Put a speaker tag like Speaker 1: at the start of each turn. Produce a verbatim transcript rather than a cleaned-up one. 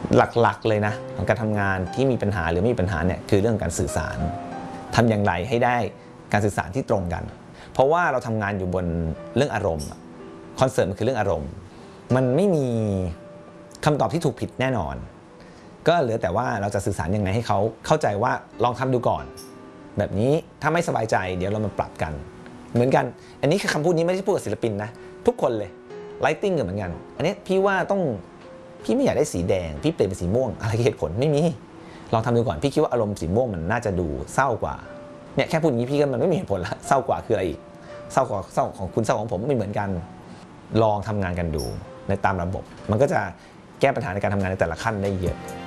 Speaker 1: หลักๆเลยนะของการทำงานที่มีปัญหาหรือไม่มีปัญหาเนี่ยคือเรื่องการสื่อสารทำอย่างไรให้ได้การสื่อสารที่ตรงกันเพราะว่าเราทำงานอยู่บนเรื่องอารมณ์คอนเสิร์ตมันคือเรื่องอารมณ์มันไม่มีคำตอบที่ถูกผิดแน่นอนก็เหลือแต่ว่าเราจะสื่อสารยังไงให้เขาเข้าใจว่าลองทำดูก่อนแบบนี้ถ้าไม่สบายใจเดี๋ยวเรามาปรับกันเหมือนกันอันนี้คือคำพูดนี้ไม่ได้พูดกับศิลปินนะทุกคนเลยไลติ้งก็เหมือนกันอันนี้พี่ว่าต้องพี่ไม่อยากได้สีแดงพี่เปลี่ยนเป็นสีม่วงอะไรเหตุผลไม่มีลองทำดูก่อนพี่คิดว่าอารมณ์สีม่วงมันน่าจะดูเศร้ากว่าเนี่ยแค่พูดอย่างนี้พี่ก็มันไม่มีเหตุผลละเศร้ากว่าคืออะไรอีกเศร้ากว่าเศร้าของคุณเศร้าของผมไม่เหมือนกันลองทำงานกันดูในตามระบบมันก็จะแก้ปัญหาในการทำงานในแต่ละขั้นได้เยอะ